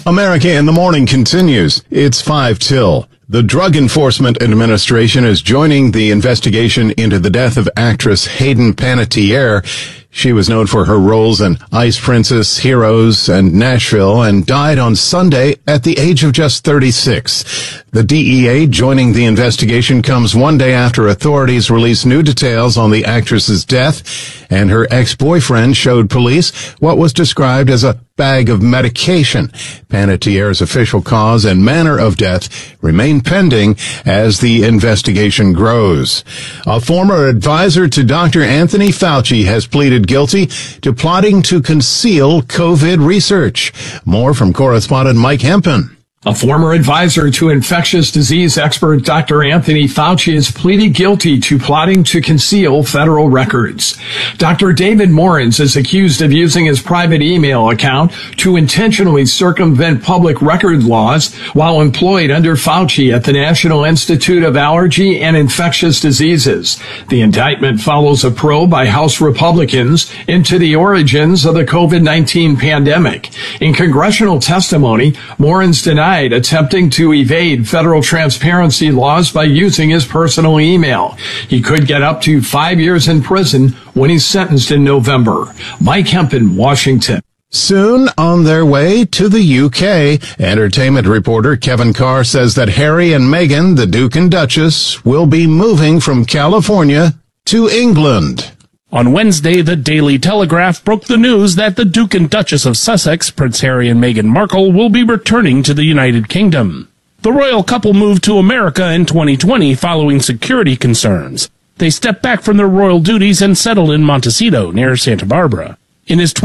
America in the Morning continues. It's 5 till. The Drug Enforcement Administration is joining the investigation into the death of actress Hayden Panettiere. She was known for her roles in Ice Princess, Heroes, and Nashville, and died on Sunday at the age of just 36. The DEA joining the investigation comes one day after authorities released new details on the actress's death, and her ex-boyfriend showed police what was described as a bag of medication. Panettiere's official cause and manner of death remain pending as the investigation grows. A former advisor to Dr. Anthony Fauci has pleaded guilty to plotting to conceal COVID research. More from correspondent Mike Hempen. A former advisor to infectious disease expert Dr. Anthony Fauci has pleaded guilty to plotting to conceal federal records. Dr. David Morens is accused of using his private email account to intentionally circumvent public record laws while employed under Fauci at the National Institute of Allergy and Infectious Diseases. The indictment follows a probe by House Republicans into the origins of the COVID-19 pandemic. In congressional testimony, Morens denied attempting to evade federal transparency laws by using his personal email. He could get up to 5 years in prison when he's sentenced in November. Mike Hempen, Washington. Soon on their way to the UK, entertainment reporter Kevin Carr says that Harry and Meghan, the Duke and Duchess, will be moving from California to England. On Wednesday, the Daily Telegraph broke the news that the Duke and Duchess of Sussex, Prince Harry and Meghan Markle, will be returning to the United Kingdom. The royal couple moved to America in 2020 following security concerns. They stepped back from their royal duties and settled in Montecito, near Santa Barbara. In his